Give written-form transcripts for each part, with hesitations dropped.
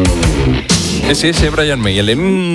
Ese Brian May, el de...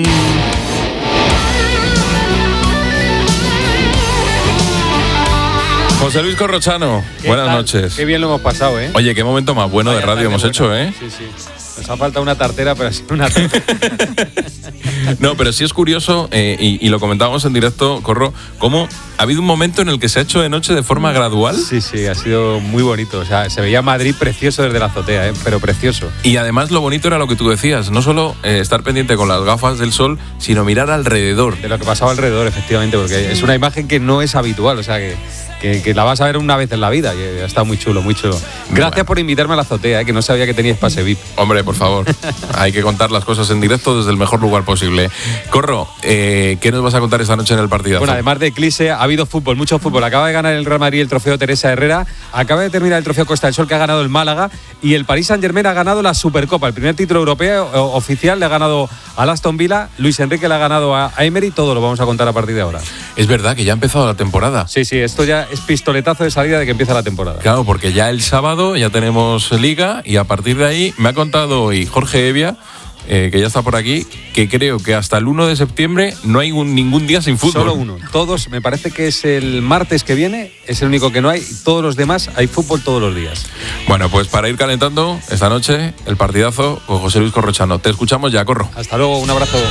José Luis Corrochano, buenas noches. Qué bien lo hemos pasado, ¿eh? Oye, qué momento más bueno de radio hemos hecho, ¿eh? Sí. Nos ha faltado una tartera, pero ha sido una tartera. No, pero sí es curioso, y lo comentábamos en directo, Corro, cómo ha habido un momento en el que se ha hecho de noche de forma gradual. Sí, ha sido muy bonito. O sea, se veía Madrid precioso desde la azotea, pero precioso. Y además lo bonito era lo que tú decías, no solo estar pendiente con las gafas del sol, sino mirar alrededor. De lo que pasaba alrededor, efectivamente, porque es una imagen que no es habitual, o sea, que la vas a ver una vez en la vida y ha estado muy chulo, muy chulo. Gracias por invitarme a la azotea, que no sabía que teníais pase VIP. Hombre, por favor, hay que contar las cosas en directo desde el mejor lugar posible. Corro, ¿qué nos vas a contar esta noche en el partidazo? Bueno, además de Eclipse, ha habido fútbol, mucho fútbol. Acaba de ganar el Real Madrid el trofeo Teresa Herrera, acaba de terminar el trofeo Costa del Sol que ha ganado el Málaga, y el Paris Saint-Germain ha ganado la Supercopa, el primer título europeo oficial. Le ha ganado al Aston Villa, Luis Enrique le ha ganado a Emery. Todo lo vamos a contar a partir de ahora. Es verdad que ya ha empezado la temporada. Sí, esto ya es pistoletazo de salida de que empieza la temporada. Claro, porque ya el sábado ya tenemos Liga, y a partir de ahí me ha contado hoy Jorge Evia, que ya está por aquí, que creo que hasta el 1 de septiembre no hay ningún día sin fútbol. Solo uno. Todos, me parece que es el martes que viene, es el único que no hay. Todos los demás hay fútbol todos los días. Bueno, pues para ir calentando esta noche el partidazo con José Luis Corrochano. Te escuchamos ya, Corro. Hasta luego, un abrazo.